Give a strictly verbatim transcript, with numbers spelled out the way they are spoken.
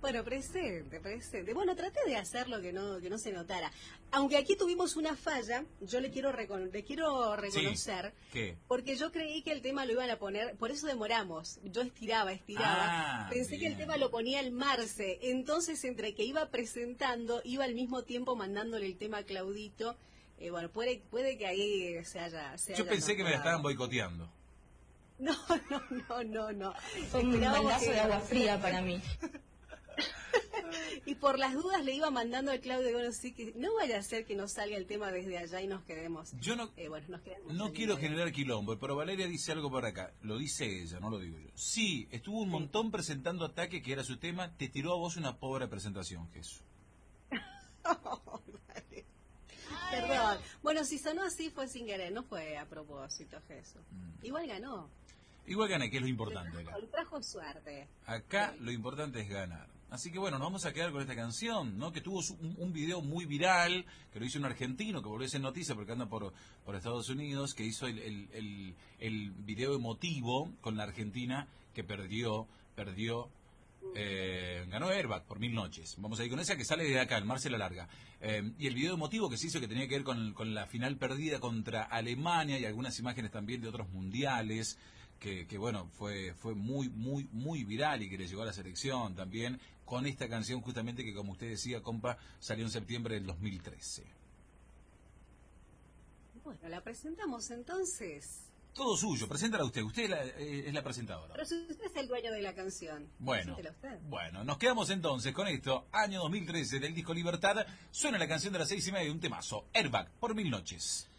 Bueno, presente, presente. Bueno, traté de hacerlo que no que no se notara. Aunque aquí tuvimos una falla, yo le quiero recono le quiero reconocer, sí. ¿Qué? Porque yo creí que el tema lo iban a poner, por eso demoramos. Yo estiraba, estiraba. Ah, Pensé bien. que el tema lo ponía el Marce. Entonces, entre que iba presentando, iba al mismo tiempo mandándole el tema a Claudito. Eh, bueno, puede puede que ahí se haya... Se yo haya pensé notado. que me la estaban boicoteando. No, no, no, no, no. Fue un baldazo de agua fría para mí. Y por las dudas le iba mandando al Claudio, bueno, sí, que no vaya a ser que nos salga el tema desde allá y nos quedemos. Yo no, eh, bueno, nos quedemos no quiero generar quilombo, pero Valeria dice algo por acá. Lo dice ella, no lo digo yo. Sí, estuvo un sí. montón presentando Ataque, que era su tema. Te tiró a vos una pobre presentación, Jesús. Oh, vale. Perdón. Bueno, si sonó así fue sin querer, no fue a propósito, Jesús. Mm. Igual ganó. Igual gané, que es lo importante acá. Trajo, trajo suerte. Acá lo importante es ganar. Así que bueno, nos vamos a quedar con esta canción, ¿no? Que tuvo un, un video muy viral, que lo hizo un argentino, que volvió a ser noticia porque anda por, por Estados Unidos, que hizo el, el, el, el video emotivo con la Argentina, que perdió, perdió, eh, ganó Airbag por Mil Noches. Vamos a ir con esa que sale de acá, el mar se la larga. Eh, y el video emotivo que se hizo, que tenía que ver con, con la final perdida contra Alemania y algunas imágenes también de otros mundiales. Que, que bueno, fue fue muy, muy, muy viral y que le llegó a la selección también, con esta canción justamente que, como usted decía, compa, salió en septiembre del dos mil trece. Bueno, la presentamos entonces. Todo suyo, preséntala usted, usted es la, eh, es la presentadora. Pero si usted es el dueño de la canción, bueno, usted. Bueno, nos quedamos entonces con esto, año dos mil trece del disco Libertad, suena la canción de las seis y media, un temazo, Airbag, por Mil Noches.